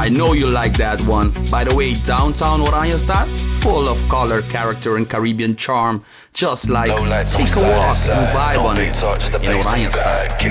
know you like that one. By the way, downtown Oranjestad, full of color, character and Caribbean charm. Just like take a walk and vibe on it in Oranjestad.